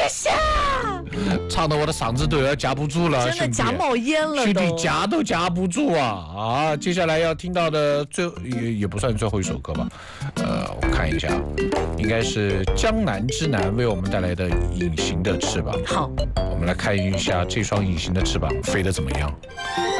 谢谢。 唱的我的嗓子都要夹不住了， 真的夹冒烟了兄都， 弟夹都夹不住啊！接下来要听到的也不算最后一首歌吧，我看一下，应该是江南之南为我们带来的《隐形的翅膀》。 好， 我们来看一下这双隐形的翅膀飞得怎么样。